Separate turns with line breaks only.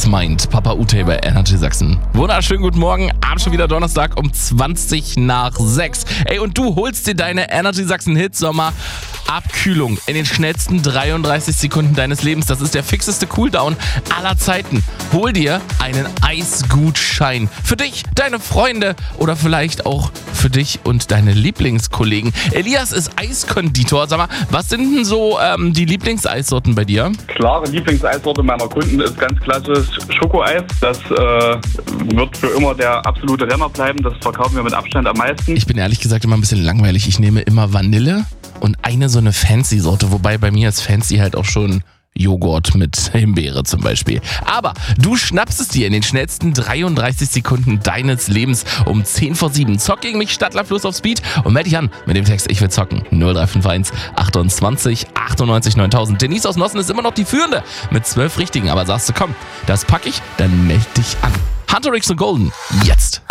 Mind. Papa Ute bei Energy Sachsen. Wunderschönen guten Morgen. Abend schon wieder Donnerstag um 6:20. Ey, und du holst dir deine Energy Sachsen Hitsommer Abkühlung in den schnellsten 33 Sekunden deines Lebens. Das ist der fixeste Cooldown aller Zeiten. Hol dir einen Eisgutschein. Für dich, deine Freunde oder vielleicht auch für dich und deine Lieblingskollegen. Elias ist Eiskonditor. Sag mal, was sind denn so die Lieblingseissorten bei dir?
Klare Lieblingseissorte meiner Kunden ist ganz klassisch Schokoeis. Das wird für immer der absolute Renner bleiben. Das verkaufen wir mit Abstand am meisten.
Ich bin ehrlich gesagt immer ein bisschen langweilig. Ich nehme immer Vanille und eine so eine Fancy-Sorte. Wobei bei mir ist Fancy halt auch schon Joghurt mit Himbeere zum Beispiel. Aber du schnappst es dir in den schnellsten 33 Sekunden deines Lebens um 6:50. Zock gegen mich, Stadtler Fluss auf Speed und melde dich an mit dem Text Ich will zocken. 0351 28 98 9000. Denise aus Nossen ist immer noch die Führende mit 12 Richtigen. Aber sagst du, komm, das pack ich, dann melde dich an. Hunter X und Golden, jetzt.